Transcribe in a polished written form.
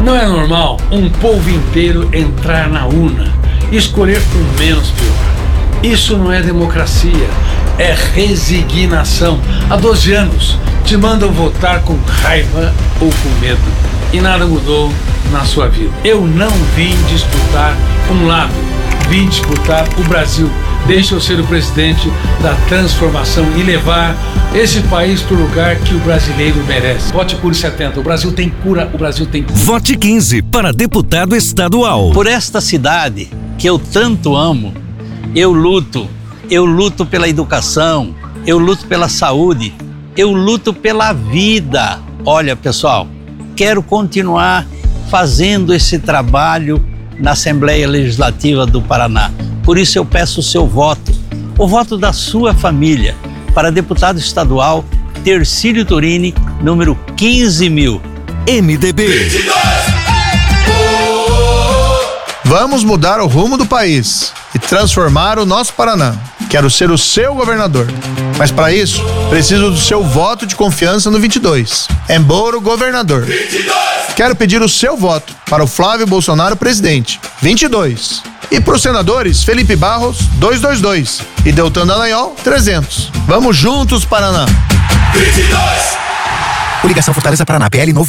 Não é normal um povo inteiro entrar na urna e escolher o menos pior. Isso não é democracia, é resignação. Há 12 anos te mandam votar com raiva ou com medo e nada mudou na sua vida. Eu não vim disputar um lado, vim disputar o Brasil. Deixa eu ser o presidente da transformação e levar esse país para o lugar que o brasileiro merece. Vote Cure 70. O Brasil tem cura, o Brasil tem cura. Vote 15 para deputado estadual. Por esta cidade que eu tanto amo, eu luto pela educação, eu luto pela saúde, eu luto pela vida. Olha, pessoal, quero continuar fazendo esse trabalho na Assembleia Legislativa do Paraná. Por isso eu peço o seu voto, o voto da sua família, para deputado estadual Tercílio Turini, número 15.000. MDB. 22. Vamos mudar o rumo do país e transformar o nosso Paraná. Quero ser o seu governador, mas para isso preciso do seu voto de confiança no 22. Embora governador. 22. Quero pedir o seu voto para o Flávio Bolsonaro presidente, 22. E para os senadores Felipe Barros, 222 e Deltan Dallagnol, 300. Vamos juntos, Paraná. 22. Coligação Fortaleza Paraná, PL Novo.